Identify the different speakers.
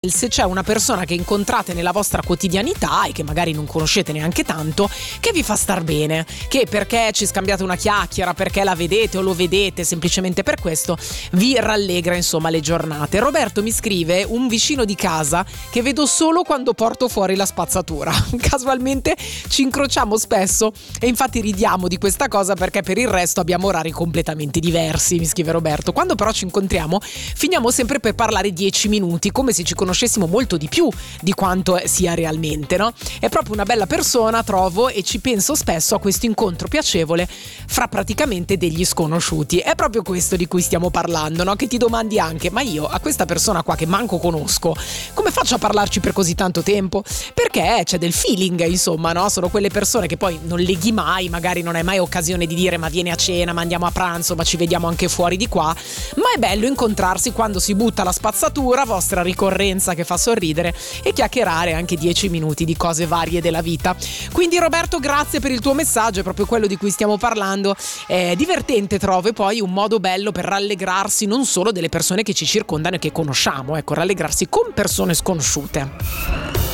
Speaker 1: se c'è una persona che incontrate nella vostra quotidianità e che magari non conoscete neanche tanto, che vi fa star bene, che perché ci scambiate una chiacchiera, perché la vedete o lo vedete, semplicemente per questo vi rallegra insomma le giornate. Roberto mi scrive: un vicino di casa che vedo solo quando porto fuori la spazzatura. Casualmente ci incrociamo spesso e infatti ridiamo di questa cosa perché per il resto abbiamo orari completamente diversi, mi scrive Roberto. Quando però ci incontriamo finiamo sempre per parlare 10 minuti, come se ci conoscessimo molto di più di quanto sia realmente, no? È proprio una bella persona, trovo, e ci penso spesso a questo incontro piacevole fra praticamente degli sconosciuti. È proprio questo di cui stiamo parlando, no? Che ti domandi anche: ma io a questa persona qua che manco conosco, come faccio a parlarci per così tanto tempo? Perché c'è del feeling, insomma, no? Sono quelle persone che poi non leghi mai, magari non hai mai occasione di dire ma vieni a cena, ma andiamo a pranzo, ma ci vediamo anche fuori di qua, ma è bello incontrarsi quando si butta la spazzatura, vostra ricorrenza che fa sorridere, e chiacchierare anche 10 minuti di cose varie della vita. Quindi Roberto, grazie per il tuo messaggio, è proprio quello di cui stiamo parlando. È divertente, trovo, e poi un modo bello per rallegrarsi non solo delle persone che ci circondano e che conosciamo, ecco, rallegrarsi con persone sconosciute.